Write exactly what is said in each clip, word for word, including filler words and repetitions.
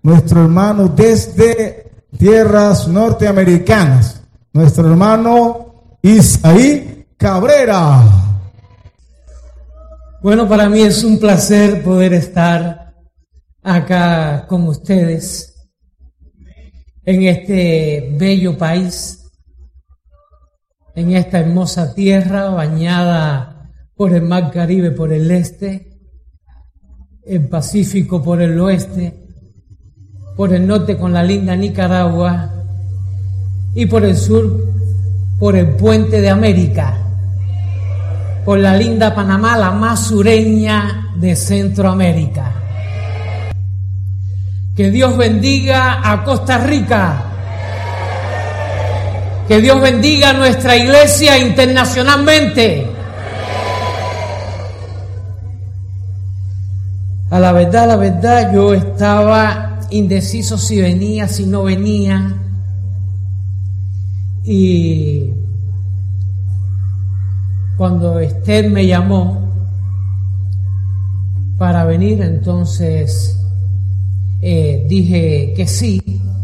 nuestro hermano desde tierras norteamericanas, nuestro hermano Isaí Cabrera. Bueno, para mí es un placer poder estar acá con ustedes en este bello país, en esta hermosa tierra bañada por el Mar Caribe por el este, el Pacífico por el oeste, por el norte con la linda Nicaragua y por el sur por el Puente de América, por la linda Panamá, la más sureña de Centroamérica. Que Dios bendiga a Costa Rica. Que Dios bendiga a nuestra iglesia internacionalmente. A la verdad, a la verdad, yo estaba indeciso si venía, si no venía. Y cuando Esther me llamó para venir, entonces eh, dije que sí.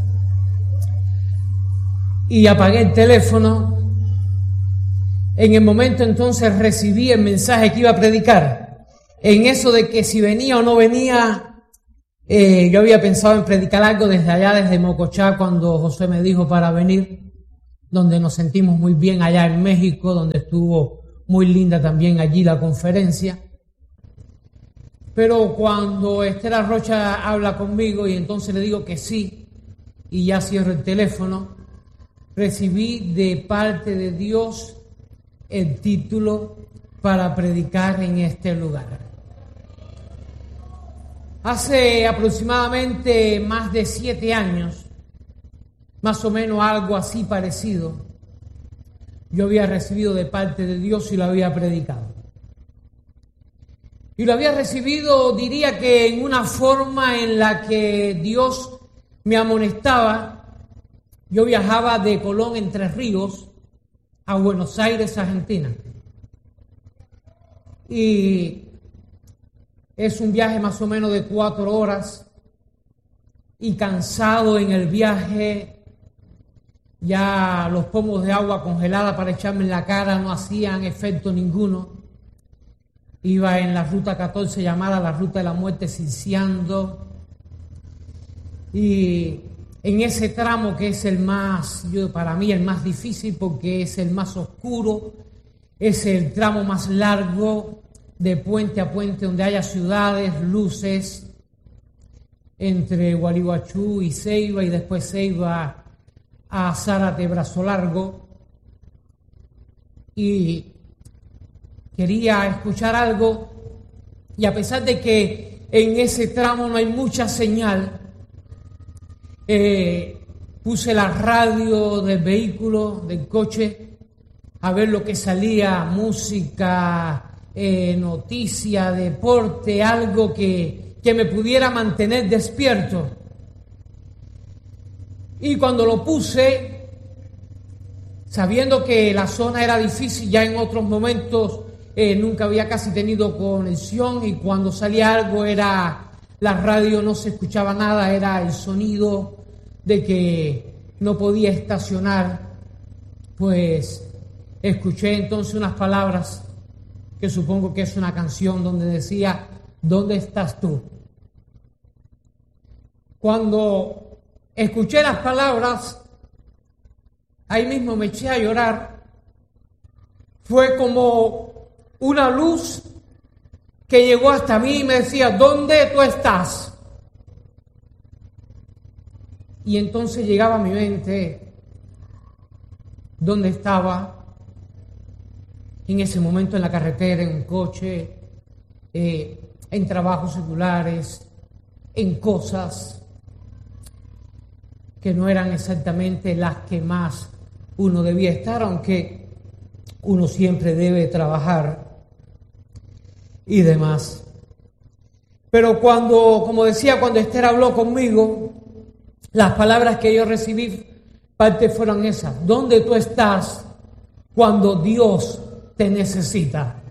Y apagué el teléfono. En el momento entonces recibí el mensaje que iba a predicar. En eso de que si venía o no venía, eh, yo había pensado en predicar algo desde allá, desde Mocochá, cuando José me dijo para venir, donde nos sentimos muy bien allá en México, donde estuvo muy linda también allí la conferencia. Pero cuando Esther Arrocha habla conmigo y entonces le digo que sí, y ya cierro el teléfono, recibí de parte de Dios el título para predicar en este lugar. Hace aproximadamente más de siete años, más o menos algo así parecido, yo había recibido de parte de Dios y lo había predicado. Y lo había recibido, diría que en una forma en la que Dios me amonestaba. Yo viajaba de Colón, Entre Ríos, a Buenos Aires, Argentina. Y es un viaje más o menos de cuatro horas. Y cansado en el viaje, ya los pomos de agua congelada para echarme en la cara no hacían efecto ninguno. Iba en la ruta catorce llamada la Ruta de la Muerte, ciciando. Y en ese tramo que es el más, yo, para mí el más difícil porque es el más oscuro, es el tramo más largo de puente a puente donde haya ciudades, luces, entre Gualeguaychú y Ceiba y después Ceiba a Zárate, Brazo Largo. Y quería escuchar algo y a pesar de que en ese tramo no hay mucha señal, Eh, puse la radio del vehículo, del coche, a ver lo que salía, música, eh, noticia, deporte, algo que, que me pudiera mantener despierto. Y cuando lo puse, sabiendo que la zona era difícil, ya en otros momentos eh, nunca había casi tenido conexión y cuando salía algo era, la radio no se escuchaba nada, era el sonido de que no podía estacionar, pues escuché entonces unas palabras que supongo que es una canción donde decía, ¿dónde estás tú? Cuando escuché las palabras, ahí mismo me eché a llorar. Fue como una luz que llegó hasta mí y me decía, ¿dónde tú estás? Y entonces llegaba a mi mente dónde estaba en ese momento en la carretera, en un coche, eh, en trabajos seculares, en cosas que no eran exactamente las que más uno debía estar, aunque uno siempre debe trabajar y demás. Pero cuando, como decía, cuando Esther habló conmigo, las palabras que yo recibí, parte fueron esas. ¿Dónde tú estás cuando Dios te necesita?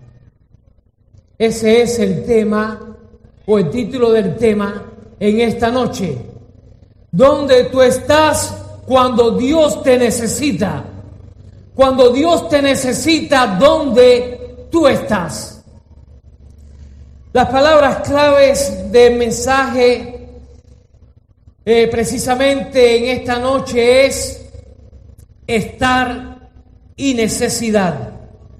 Ese es el tema, o el título del tema, en esta noche. ¿Dónde tú estás cuando Dios te necesita? Cuando Dios te necesita, ¿dónde tú estás? Las palabras claves del mensaje eh, precisamente en esta noche es estar y necesidad.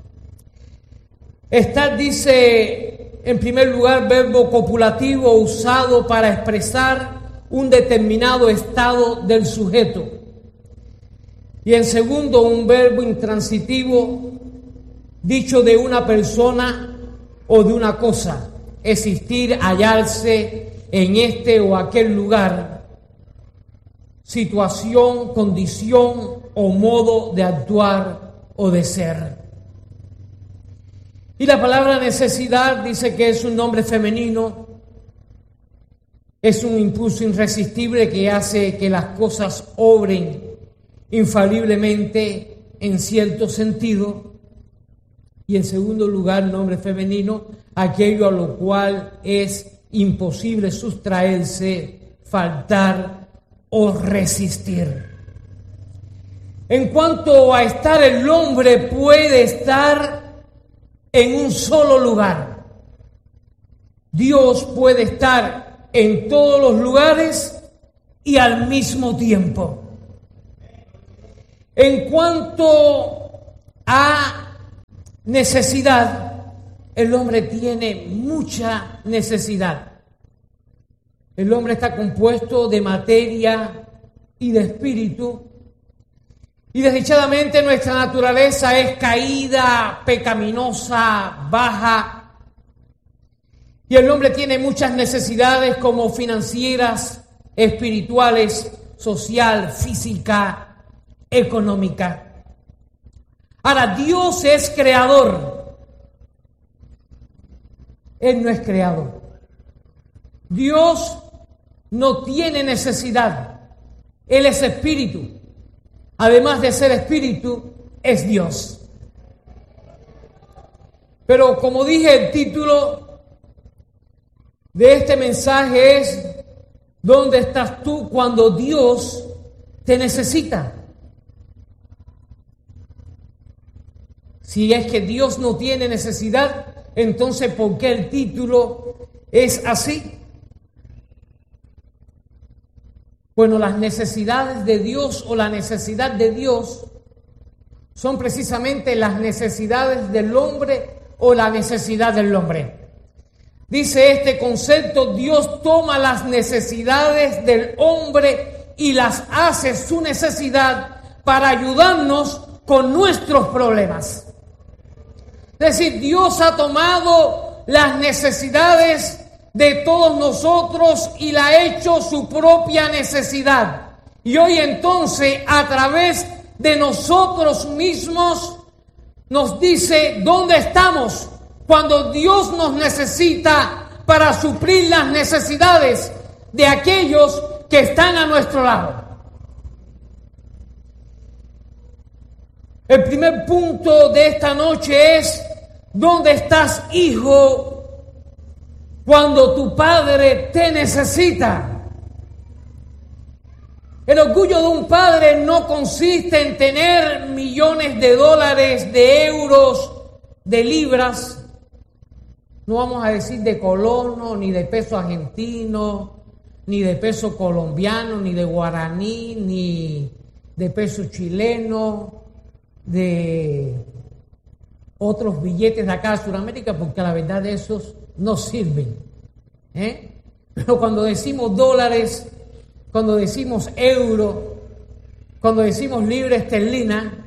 Estar dice en primer lugar verbo copulativo usado para expresar un determinado estado del sujeto. Y en segundo, un verbo intransitivo dicho de una persona o de una cosa, existir, hallarse en este o aquel lugar, situación, condición o modo de actuar o de ser. Y la palabra necesidad dice que es un nombre femenino, es un impulso irresistible que hace que las cosas obren infaliblemente en cierto sentido. Y en segundo lugar, nombre femenino, aquello a lo cual es imposible sustraerse, faltar o resistir. En cuanto a estar, el hombre puede estar en un solo lugar. Dios puede estar en todos los lugares y al mismo tiempo. En cuanto a necesidad, el hombre tiene mucha necesidad. El hombre está compuesto de materia y de espíritu. Y desdichadamente nuestra naturaleza es caída, pecaminosa, baja. Y el hombre tiene muchas necesidades como financieras, espirituales, social, física, económica. Ahora, Dios es creador. Él no es creador. Dios no tiene necesidad. Él es espíritu. Además de ser espíritu, es Dios. Pero como dije, el título de este mensaje es ¿dónde estás tú cuando Dios te necesita? Si es que Dios no tiene necesidad, entonces ¿por qué el título es así? Bueno, las necesidades de Dios o la necesidad de Dios son precisamente las necesidades del hombre o la necesidad del hombre. Dice este concepto, Dios toma las necesidades del hombre y las hace su necesidad para ayudarnos con nuestros problemas. Es decir, Dios ha tomado las necesidades de todos nosotros y la ha hecho su propia necesidad. Y hoy entonces, a través de nosotros mismos, nos dice dónde estamos cuando Dios nos necesita para suplir las necesidades de aquellos que están a nuestro lado. El primer punto de esta noche es ¿dónde estás, hijo, cuando tu padre te necesita? El orgullo de un padre no consiste en tener millones de dólares, de euros, de libras. No vamos a decir de colono, ni de peso argentino, ni de peso colombiano, ni de guaraní, ni de peso chileno, de otros billetes de acá de Sudamérica, porque la verdad de esos no sirven. ¿eh? Pero cuando decimos dólares, cuando decimos euro, cuando decimos libra esterlina,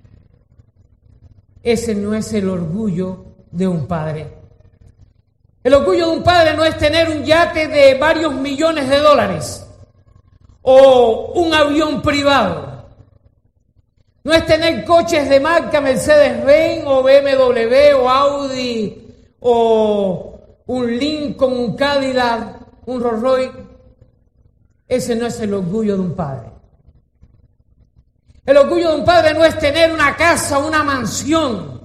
ese no es el orgullo de un padre. El orgullo de un padre no es tener un yate de varios millones de dólares o un avión privado. No es tener coches de marca Mercedes-Benz o B M W o Audi o un Lincoln, un Cadillac, un Rolls Royce. Ese no es el orgullo de un padre. El orgullo de un padre no es tener una casa, una mansión.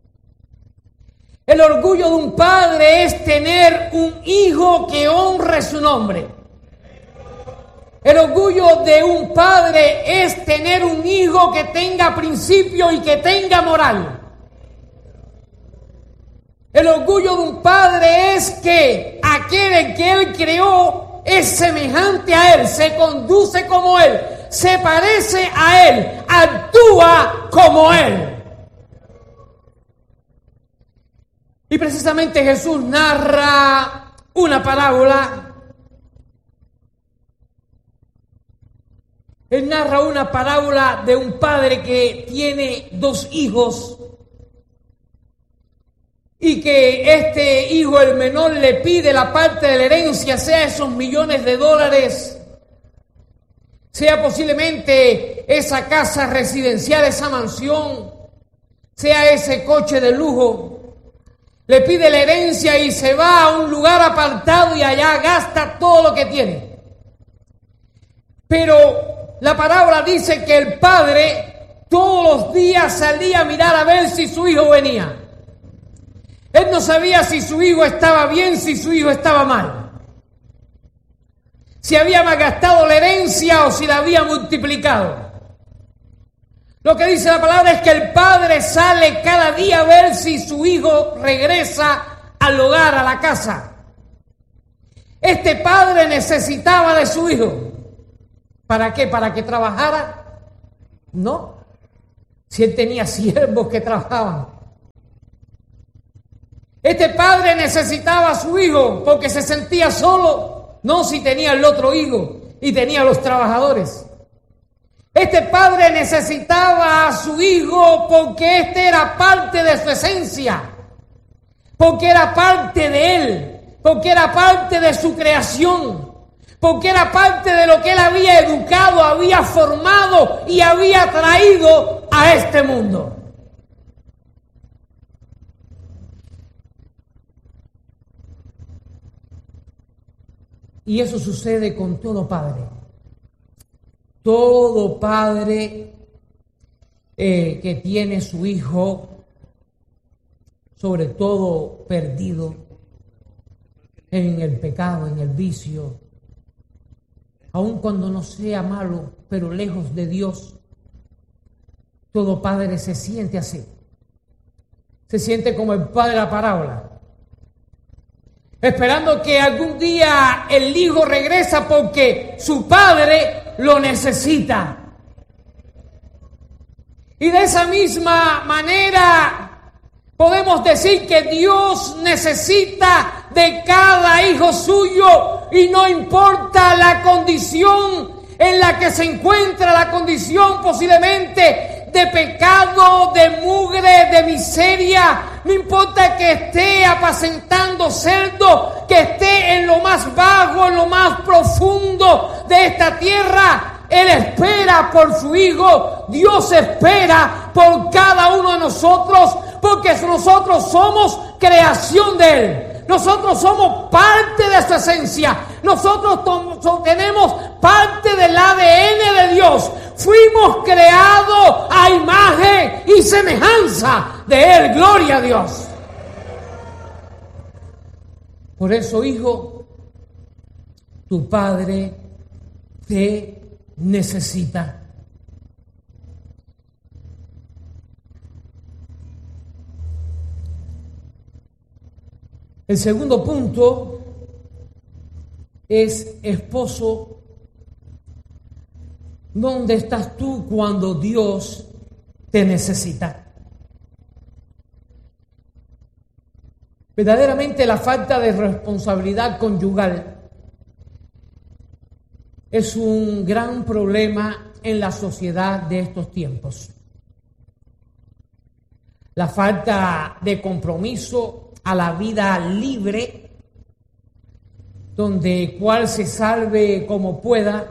El orgullo de un padre es tener un hijo que honre su nombre. El orgullo de un padre es tener un hijo que tenga principio y que tenga moral. El orgullo de un padre es que aquel que él creó es semejante a él, se conduce como él, se parece a él, actúa como él. Y precisamente Jesús narra una parábola. Él narra una parábola de un padre que tiene dos hijos y que este hijo, el menor, le pide la parte de la herencia, sea esos millones de dólares, sea posiblemente esa casa residencial, esa mansión, sea ese coche de lujo. Le pide la herencia y se va a un lugar apartado y allá gasta todo lo que tiene. Pero la parábola dice que el padre todos los días salía a mirar a ver si su hijo venía. Él no sabía si su hijo estaba bien, si su hijo estaba mal. Si había malgastado la herencia o si la había multiplicado. Lo que dice la palabra es que el padre sale cada día a ver si su hijo regresa al hogar, a la casa. Este padre necesitaba de su hijo. ¿Para qué? ¿Para que trabajara? No. Si él tenía siervos que trabajaban. Este padre necesitaba a su hijo porque se sentía solo. No, si tenía el otro hijo y tenía los trabajadores. Este padre necesitaba a su hijo porque este era parte de su esencia. Porque era parte de él. Porque era parte de su creación. Porque era parte de lo que él había educado, había formado y había traído a este mundo. Y eso sucede con todo padre. Todo padre eh, que tiene su hijo, sobre todo perdido en el pecado, en el vicio, aun cuando no sea malo, pero lejos de Dios, todo padre se siente así. Se siente como el padre de la parábola, esperando que algún día el hijo regresa porque su padre lo necesita. Y de esa misma manera podemos decir que Dios necesita de cada hijo suyo y no importa la condición en la que se encuentra, la condición posiblemente de pecado, de mugre, de miseria. No importa que esté apacentando cerdo, que esté en lo más bajo, en lo más profundo de esta tierra. Él espera por su hijo. Dios espera por cada uno de nosotros, porque nosotros somos creación de Él. Nosotros somos parte de su esencia. Nosotros to- tenemos parte del A D N de Dios. Fuimos creados a imagen y semejanza de Él. Gloria a Dios. Por eso, hijo, tu padre te necesita. El segundo punto es: esposo, ¿dónde estás tú cuando Dios te necesita? Verdaderamente la falta de responsabilidad conyugal es un gran problema en la sociedad de estos tiempos. La falta de compromiso a la vida libre, donde cual se salve como pueda,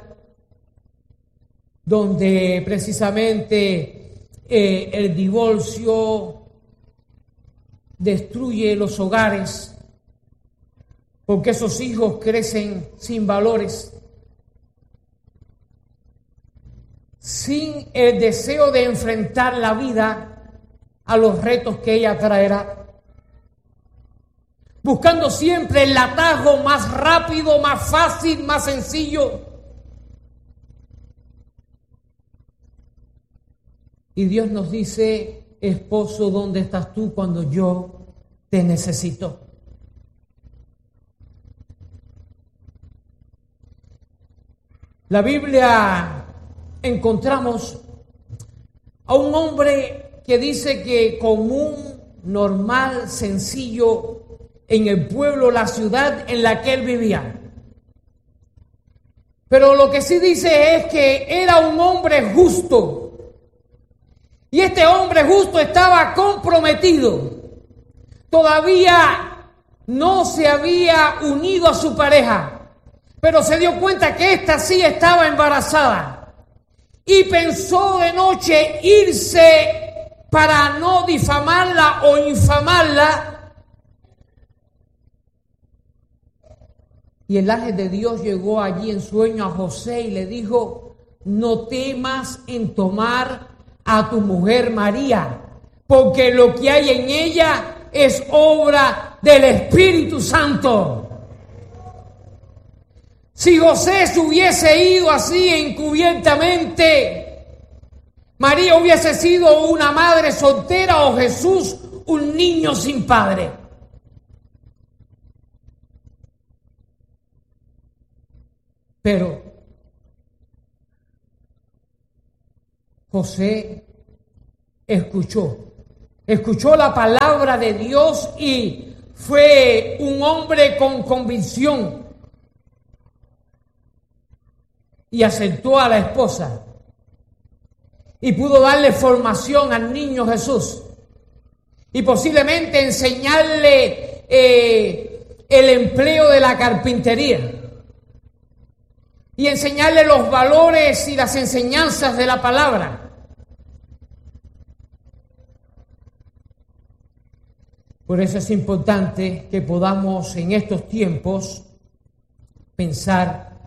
donde precisamente eh, el divorcio destruye los hogares, porque esos hijos crecen sin valores, sin el deseo de enfrentar la vida a los retos que ella traerá, buscando siempre el atajo más rápido, más fácil, más sencillo. Y Dios nos dice, esposo, ¿dónde estás tú cuando yo te necesito? La Biblia encontramos a un hombre que dice que común, normal, sencillo, en el pueblo, la ciudad en la que él vivía. Pero lo que sí dice es que era un hombre justo. Y este hombre justo estaba comprometido. Todavía no se había unido a su pareja, pero se dio cuenta que ésta sí estaba embarazada. Y pensó de noche irse para no difamarla o infamarla. Y el ángel de Dios llegó allí en sueño a José y le dijo, no temas en tomar a tu mujer María, porque lo que hay en ella es obra del Espíritu Santo. Si José se hubiese ido así encubiertamente, María hubiese sido una madre soltera o Jesús un niño sin padre. Pero José escuchó, escuchó la palabra de Dios y fue un hombre con convicción y aceptó a la esposa y pudo darle formación al niño Jesús y posiblemente enseñarle eh, el empleo de la carpintería. Y enseñarle los valores y las enseñanzas de la palabra. Por eso es importante que podamos en estos tiempos pensar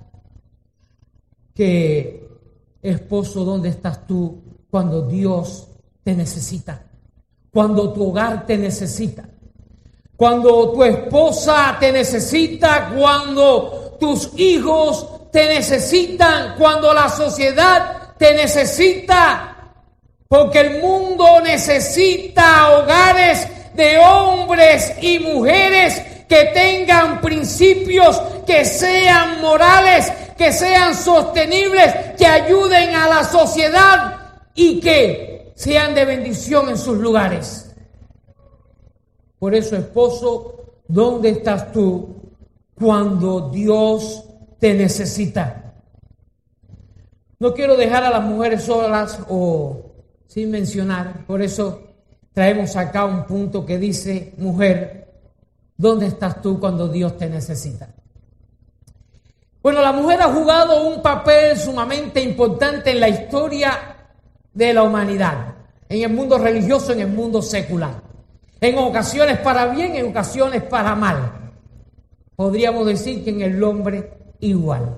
que, esposo, ¿dónde estás tú cuando Dios te necesita? Cuando tu hogar te necesita. Cuando tu esposa te necesita, cuando tus hijos te necesitan, cuando la sociedad te necesita, porque el mundo necesita hogares de hombres y mujeres que tengan principios, que sean morales, que sean sostenibles, que ayuden a la sociedad y que sean de bendición en sus lugares. Por eso, esposo, ¿dónde estás tú cuando Dios te necesita? No quiero dejar a las mujeres solas o sin mencionar, por eso traemos acá un punto que dice, mujer, ¿dónde estás tú cuando Dios te necesita? Bueno, la mujer ha jugado un papel sumamente importante en la historia de la humanidad, en el mundo religioso, en el mundo secular, en ocasiones para bien, en ocasiones para mal. Podríamos decir que en el hombre igual.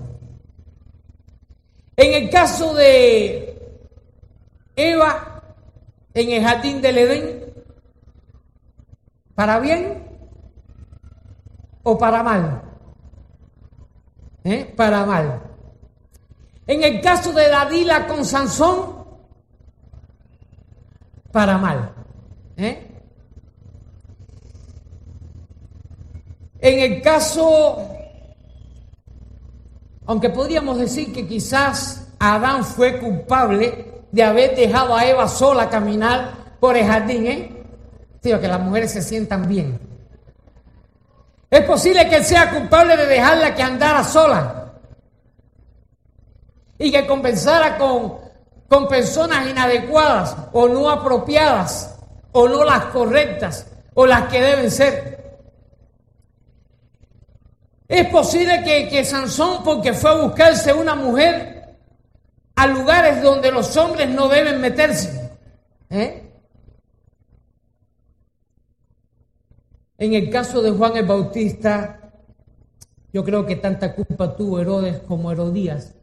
En el caso de Eva, en el jardín del Edén, ¿para bien o para mal? ¿Eh? Para mal. En el caso de Dalila con Sansón, para mal. ¿Eh? En el caso, aunque podríamos decir que quizás Adán fue culpable de haber dejado a Eva sola caminar por el jardín, ¿eh? Tío, que las mujeres se sientan bien. Es posible que él sea culpable de dejarla que andara sola y que conversara con, con personas inadecuadas o no apropiadas o no las correctas o las que deben ser. Es posible que, que Sansón, porque fue a buscarse una mujer a lugares donde los hombres no deben meterse, ¿eh? En el caso de Juan el Bautista, yo creo que tanta culpa tuvo Herodes como Herodías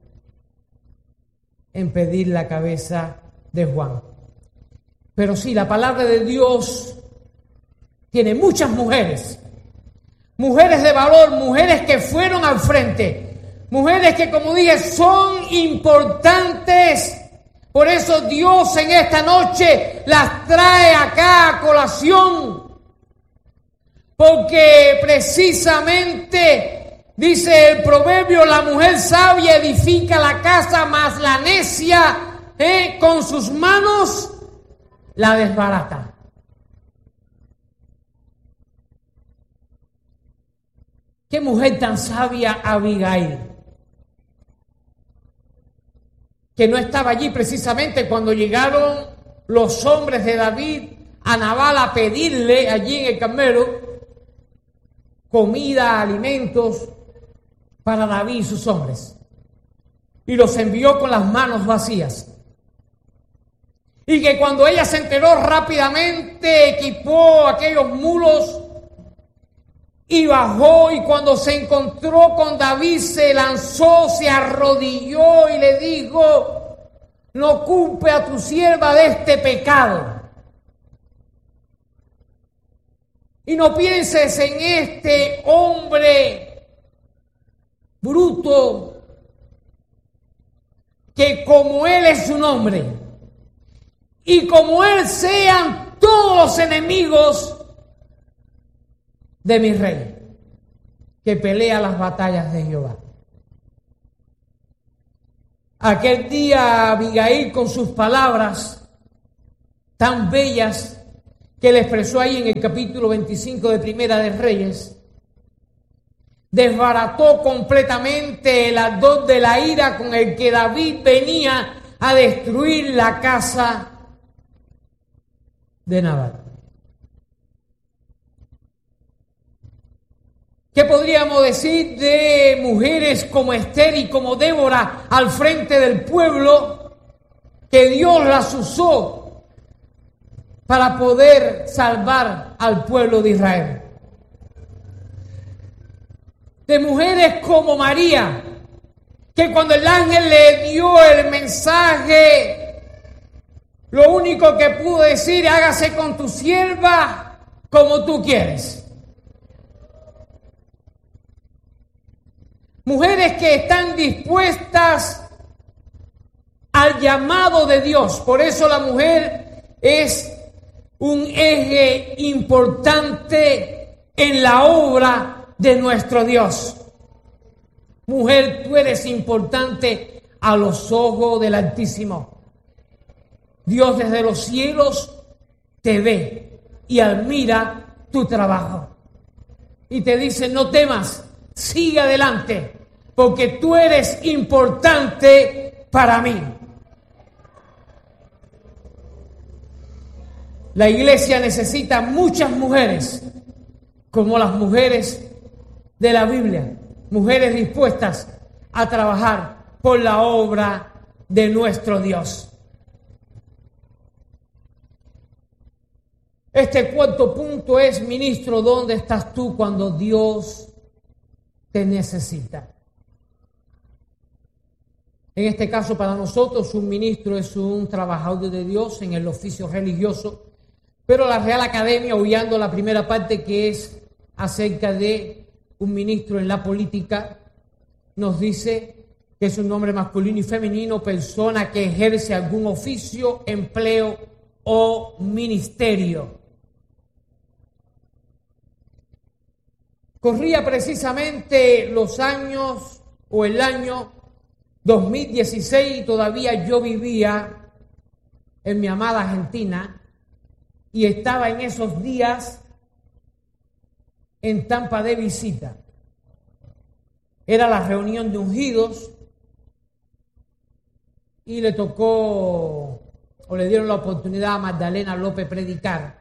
en pedir la cabeza de Juan. Pero sí, la palabra de Dios tiene muchas mujeres, mujeres de valor, mujeres que fueron al frente, mujeres que, como dije, son importantes Por eso Dios en esta noche las trae acá a colación. Porque precisamente dice el proverbio, la mujer sabia edifica la casa, mas la necia eh, con sus manos la desbarata. Qué mujer tan sabia Abigail, que no estaba allí precisamente cuando llegaron los hombres de David a Nabal a pedirle allí en el Carmelo comida, alimentos para David y sus hombres. Y los envió con las manos vacías. Y que cuando ella se enteró rápidamente equipó aquellos mulos y bajó, y cuando se encontró con David se lanzó, se arrodilló y le dijo: no culpe a tu sierva de este pecado. Y no pienses en este hombre bruto, que como él es su nombre, y como él sean todos los enemigos de mi rey, que pelea las batallas de Jehová. Aquel día Abigail, con sus palabras tan bellas que le expresó ahí en el capítulo veinticinco de Primera de Reyes, desbarató completamente el ardor de la ira con el que David venía a destruir la casa de Nabal. ¿Qué podríamos decir de mujeres como Esther y como Débora al frente del pueblo, que Dios las usó para poder salvar al pueblo de Israel? De mujeres como María, que cuando el ángel le dio el mensaje, lo único que pudo decir: hágase con tu sierva como tú quieres. Mujeres que están dispuestas al llamado de Dios. Por eso la mujer es un eje importante en la obra de nuestro Dios. Mujer, tú eres importante a los ojos del Altísimo. Dios desde los cielos te ve y admira tu trabajo. Y te dice: no temas, sigue adelante, porque tú eres importante para mí. La iglesia necesita muchas mujeres como las mujeres de la Biblia, mujeres dispuestas a trabajar por la obra de nuestro Dios. Este cuarto punto es: ministro, ¿dónde estás tú cuando Dios te necesita? En este caso, para nosotros, un ministro es un trabajador de Dios en el oficio religioso, pero la Real Academia, obviando la primera parte que es acerca de un ministro en la política, nos dice que es un nombre masculino y femenino, persona que ejerce algún oficio, empleo o ministerio. Corría precisamente los años o el año dos mil dieciséis y todavía yo vivía en mi amada Argentina y estaba en esos días en Tampa de visita. Era la reunión de ungidos y le tocó o le dieron la oportunidad a Magdalena López predicar.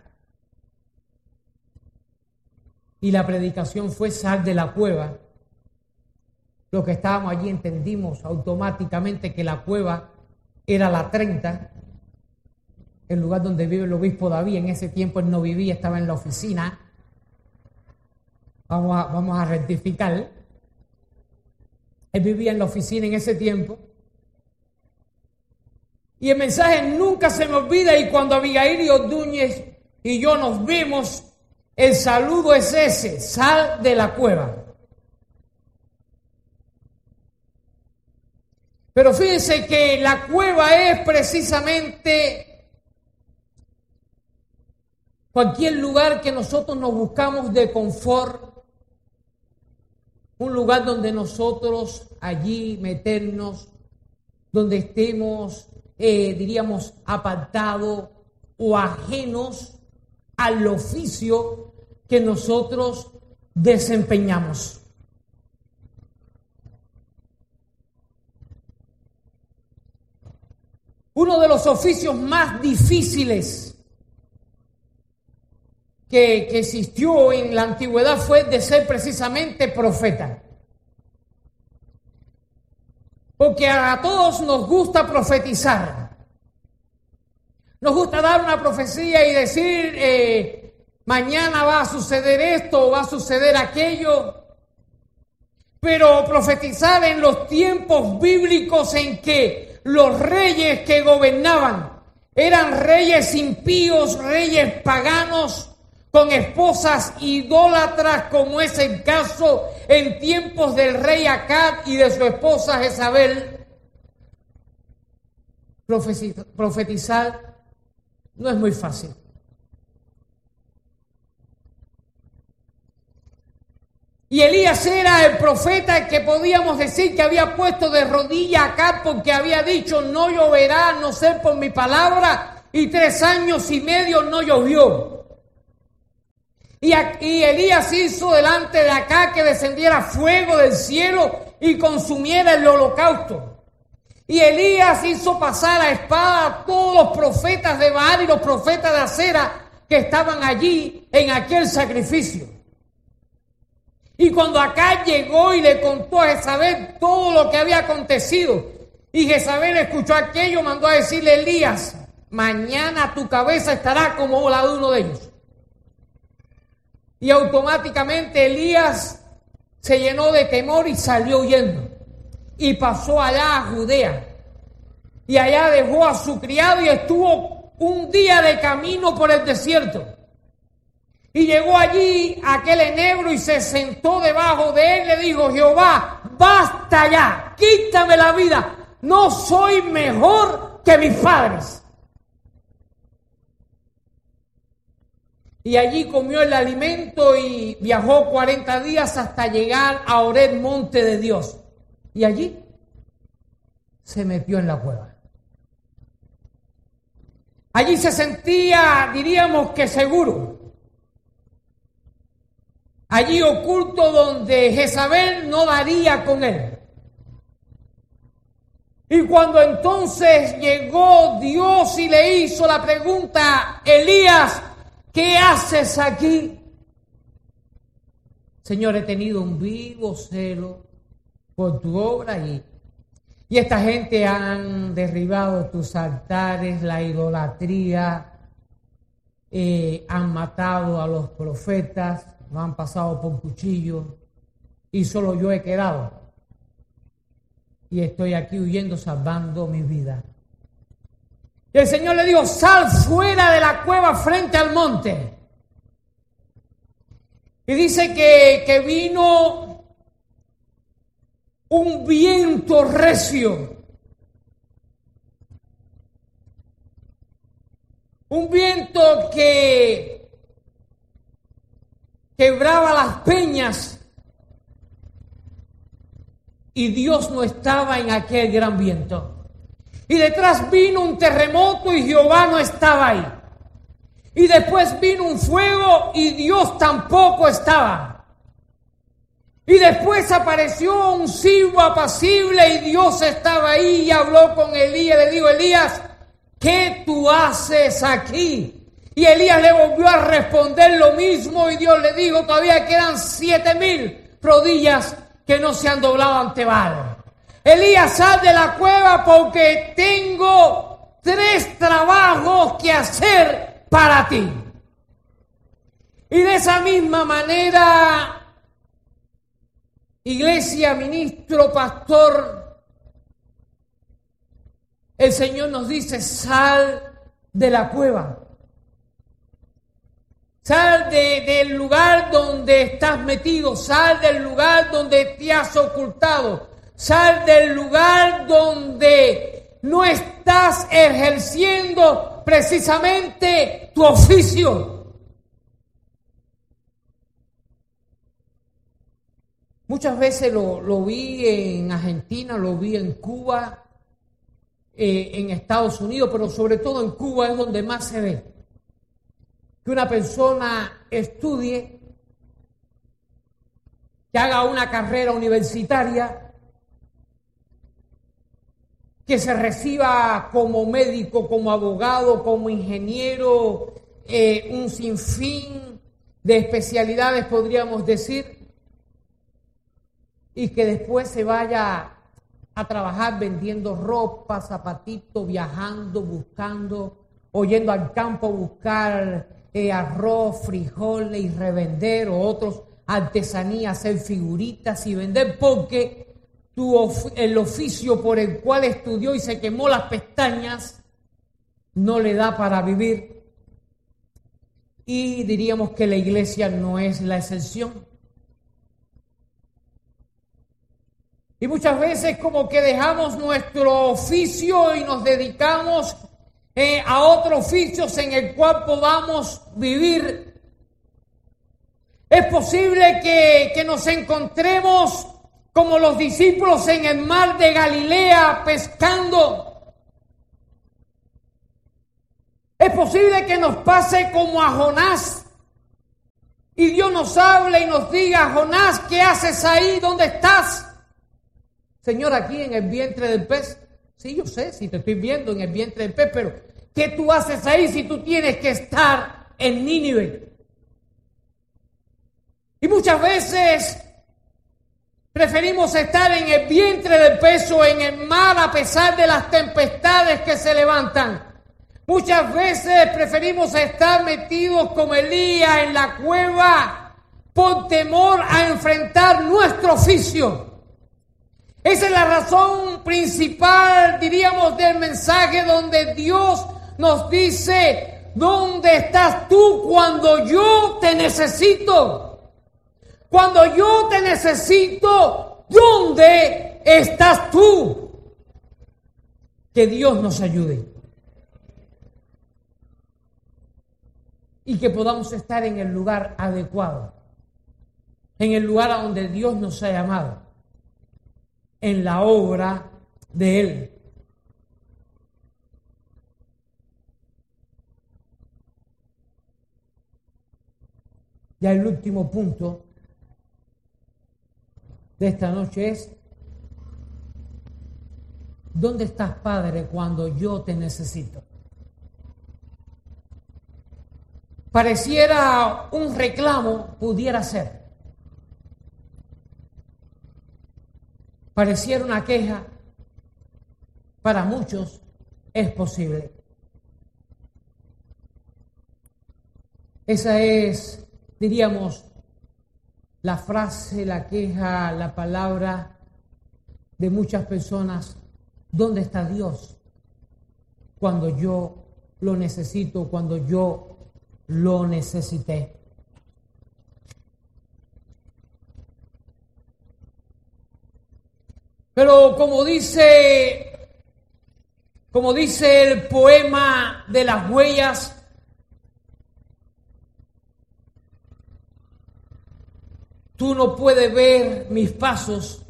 Y la predicación fue: sal de la cueva. Los que estábamos allí entendimos automáticamente que la cueva era la treinta, el lugar donde vive el obispo David. En ese tiempo él no vivía, estaba en la oficina. Vamos a, vamos a rectificar. Él vivía en la oficina en ese tiempo. Y el mensaje nunca se me olvida, y cuando Abigail y Ordúñez y yo nos vimos, el saludo es ese: sal de la cueva. Pero fíjense que la cueva es precisamente cualquier lugar que nosotros nos buscamos de confort, un lugar donde nosotros allí meternos, donde estemos, eh, diríamos, apartados o ajenos al oficio que nosotros desempeñamos. Uno de los oficios más difíciles que, que existió en la antigüedad fue el de ser precisamente profeta. Porque a todos nos gusta profetizar. Nos gusta dar una profecía y decir, eh, mañana va a suceder esto o va a suceder aquello. Pero profetizar en los tiempos bíblicos en que los reyes que gobernaban eran reyes impíos, reyes paganos, con esposas idólatras, como es el caso en tiempos del rey Acab y de su esposa Jezabel. Profetizar no es muy fácil. Y Elías era el profeta que podíamos decir que había puesto de rodillas acá porque había dicho no lloverá a no ser por mi palabra, y tres años y medio no llovió. Y, y Elías hizo delante de acá que descendiera fuego del cielo y consumiera el holocausto. Y Elías hizo pasar a espada a todos los profetas de Baal y los profetas de Acera que estaban allí en aquel sacrificio. Y cuando Acab llegó y le contó a Jezabel todo lo que había acontecido, y Jezabel escuchó aquello, mandó a decirle a Elías, mañana tu cabeza estará como la de uno de ellos. Y automáticamente Elías se llenó de temor y salió huyendo. Y pasó allá a Judea. Y allá dejó a su criado y estuvo un día de camino por el desierto. Y llegó allí aquel enebro y se sentó debajo de él. Le dijo, Jehová, basta ya, quítame la vida. No soy mejor que mis padres. Y allí comió el alimento y viajó cuarenta días hasta llegar a Horeb, monte de Dios. Y allí se metió en la cueva. Allí se sentía, diríamos que seguro. Allí oculto donde Jezabel no daría con él. Y cuando entonces llegó Dios y le hizo la pregunta, Elías, ¿qué haces aquí? Señor, he tenido un vivo celo por tu obra y, y esta gente han derribado tus altares, la idolatría, eh, han matado a los profetas, me han pasado por cuchillo y solo yo he quedado. Y estoy aquí huyendo, salvando mi vida. Y el Señor le dijo, sal fuera de la cueva frente al monte. Y dice que, que vino un viento recio. Un viento que quebraba las peñas y Dios no estaba en aquel gran viento. Y detrás vino un terremoto y Jehová no estaba ahí. Y después vino un fuego y Dios tampoco estaba. Y después apareció un silbo apacible y Dios estaba ahí y habló con Elías. Le dijo, Elías, ¿qué tú haces aquí? Y Elías le volvió a responder lo mismo y Dios le dijo, todavía quedan siete mil rodillas que no se han doblado ante Baal. Elías, sal de la cueva porque tengo tres trabajos que hacer para ti. Y de esa misma manera, iglesia, ministro, pastor, el Señor nos dice, sal de la cueva. Sal de, del lugar donde estás metido, sal del lugar donde te has ocultado, Sal del lugar donde no estás ejerciendo precisamente tu oficio. Muchas veces lo, lo vi en Argentina, lo vi en Cuba, eh, en Estados Unidos, pero sobre todo en Cuba es donde más se ve. Que una persona estudie, que haga una carrera universitaria, que se reciba como médico, como abogado, como ingeniero, eh, un sinfín de especialidades podríamos decir, y que después se vaya a trabajar vendiendo ropa, zapatitos, viajando, buscando, o yendo al campo a buscar eh, arroz, frijoles y revender, o otros artesanías, hacer figuritas y vender, porque tu of- el oficio por el cual estudió y se quemó las pestañas no le da para vivir. Y diríamos que la iglesia no es la excepción. Y muchas veces como que dejamos nuestro oficio y nos dedicamos eh, a otros oficios en el cual podamos vivir. Es posible que, que nos encontremos como los discípulos en el mar de Galilea pescando. Es posible que nos pase como a Jonás y Dios nos hable y nos diga: Jonás, ¿qué haces ahí? ¿Dónde estás? Señor, aquí en el vientre del pez. Sí, yo sé, si te estoy viendo en el vientre del pez, pero ¿qué tú haces ahí si tú tienes que estar en Nínive? Y muchas veces preferimos estar en el vientre del pez o en el mar a pesar de las tempestades que se levantan. Muchas veces preferimos estar metidos como Elías en la cueva por temor a enfrentar nuestro oficio. Esa es la razón principal, diríamos, del mensaje donde Dios nos dice: ¿dónde estás tú cuando yo te necesito? Cuando yo te necesito, ¿dónde estás tú? Que Dios nos ayude. Y que podamos estar en el lugar adecuado, en el lugar a donde Dios nos ha llamado, en la obra de Él. Ya el último punto de esta noche es: ¿dónde estás, Padre, cuando yo te necesito? Pareciera un reclamo, pudiera ser. Pareciera una queja, para muchos es posible. Esa es, diríamos, la frase, la queja, la palabra de muchas personas. ¿Dónde está Dios cuando yo lo necesito, cuando yo lo necesité? Pero como dice, como dice el poema de las huellas, tú no puedes ver mis pasos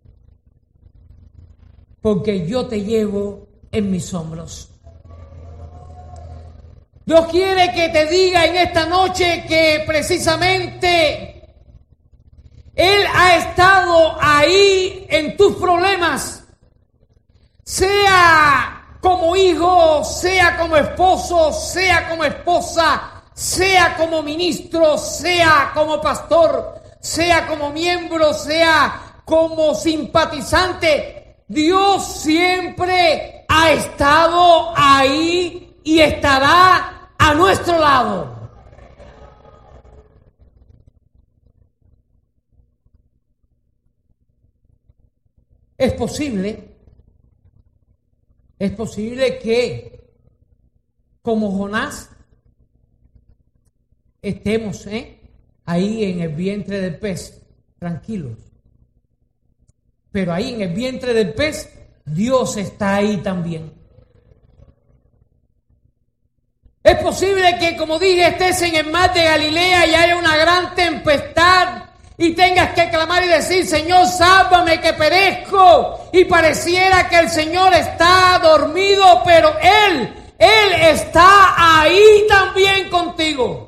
porque yo te llevo en mis hombros. Dios quiere que te diga en esta noche que precisamente Él ha estado ahí en tus problemas, sea como hijo, sea como esposo, sea como esposa, sea como ministro, sea como pastor, sea como miembro, sea como simpatizante. Dios siempre ha estado ahí y estará a nuestro lado. Es posible, es posible que, como Jonás, estemos ¿eh? ahí en el vientre del pez, tranquilos. Pero ahí en el vientre del pez, Dios está ahí también. Es posible que, como dije, estés en el mar de Galilea y haya una gran tempestad y tengas que clamar y decir: Señor, sálvame que perezco. Y pareciera que el Señor está dormido, pero Él, Él está ahí también contigo.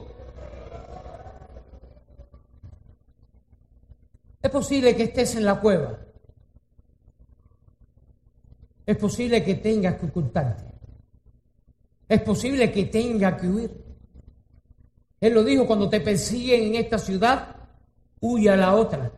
Es posible que estés en la cueva. Es posible que tengas que ocultarte. Es posible que tengas que huir. Él lo dijo: cuando te persiguen en esta ciudad, huye a la otra.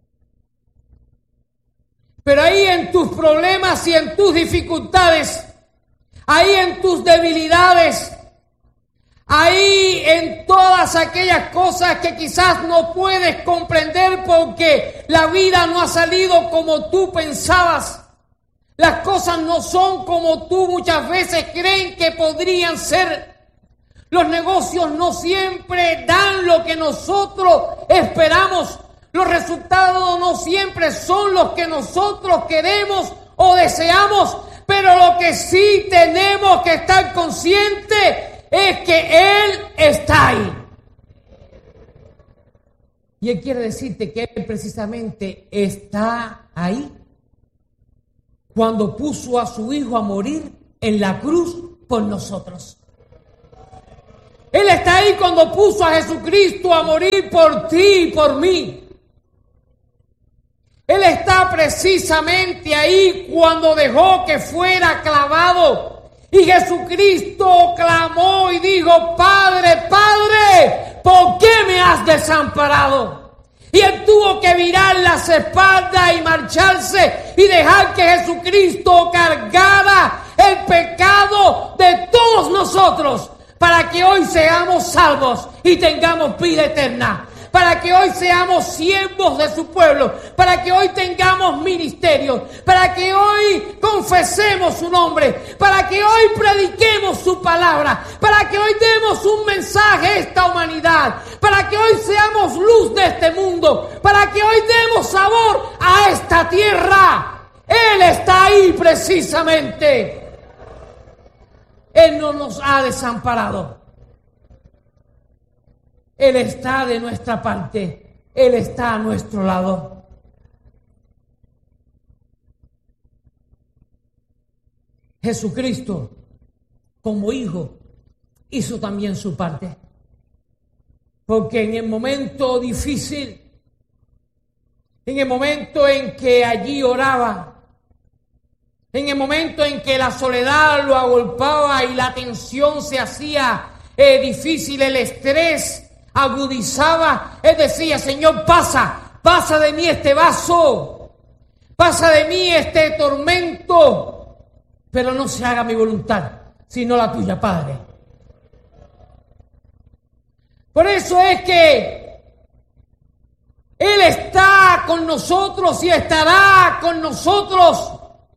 Pero ahí en tus problemas y en tus dificultades, ahí en tus debilidades, ahí en todas aquellas cosas que quizás no puedes comprender porque la vida no ha salido como tú pensabas, las cosas no son como tú muchas veces creen que podrían ser. Los negocios no siempre dan lo que nosotros esperamos. Los resultados no siempre son los que nosotros queremos o deseamos. Pero lo que sí tenemos que estar conscientes es que Él está ahí. Y Él quiere decirte que Él precisamente está ahí cuando puso a su Hijo a morir en la cruz por nosotros. Él está ahí cuando puso a Jesucristo a morir por ti y por mí. Él está precisamente ahí cuando dejó que fuera clavado. Y Jesucristo clamó y dijo: Padre, Padre, ¿por qué me has desamparado? Y Él tuvo que virar las espaldas y marcharse y dejar que Jesucristo cargara el pecado de todos nosotros, para que hoy seamos salvos y tengamos vida eterna, para que hoy seamos siervos de su pueblo, para que hoy tengamos ministerios, para que hoy confesemos su nombre, para que hoy prediquemos su palabra, para que hoy demos un mensaje a esta humanidad, para que hoy seamos luz de este mundo, para que hoy demos sabor a esta tierra. Él está ahí precisamente. Él no nos ha desamparado. Él está de nuestra parte. Él está a nuestro lado. Jesucristo, como Hijo, hizo también su parte. Porque en el momento difícil, en el momento en que allí oraba, en el momento en que la soledad lo agolpaba y la tensión se hacía eh, difícil, el estrés agudizaba, Él decía: Señor, pasa, pasa de mí este vaso, pasa de mí este tormento, pero no se haga mi voluntad, sino la tuya, Padre. Por eso es que Él está con nosotros y estará con nosotros.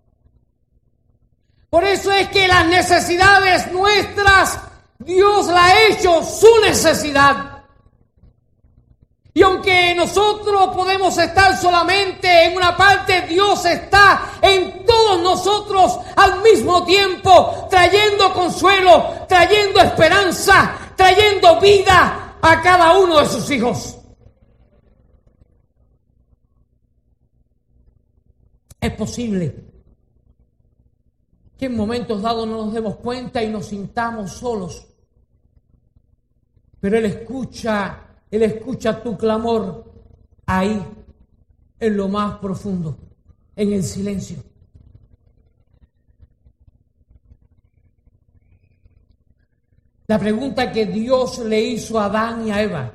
Por eso es que las necesidades nuestras, Dios la ha hecho su necesidad. Y aunque nosotros podemos estar solamente en una parte, Dios está en todos nosotros al mismo tiempo, trayendo consuelo, trayendo esperanza, trayendo vida a cada uno de sus hijos. Es posible que en momentos dados no nos demos cuenta y nos sintamos solos. Pero Él escucha, Él escucha tu clamor ahí, en lo más profundo, en el silencio. La pregunta que Dios le hizo a Adán y a Eva,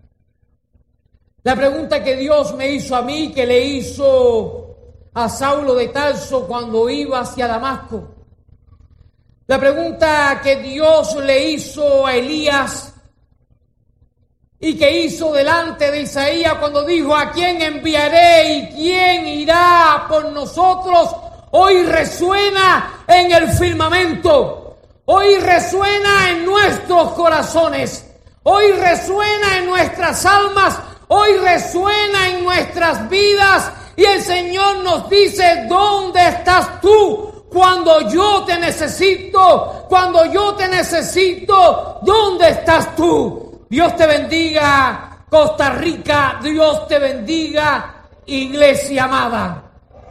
la pregunta que Dios me hizo a mí, que le hizo a Saulo de Tarso cuando iba hacia Damasco, la pregunta que Dios le hizo a Elías y que hizo delante de Isaías cuando dijo: ¿a quién enviaré y quién irá por nosotros? Hoy resuena en el firmamento, hoy resuena en nuestros corazones, hoy resuena en nuestras almas, hoy resuena en nuestras vidas Y el Señor nos dice, ¿dónde estás tú cuando yo te necesito? Cuando yo te necesito, ¿dónde estás tú? Dios te bendiga, Costa Rica. Dios te bendiga, iglesia amada.